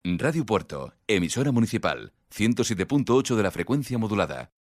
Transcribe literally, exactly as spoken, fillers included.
Radio Puerto, emisora municipal, ciento siete punto ocho de la frecuencia modulada.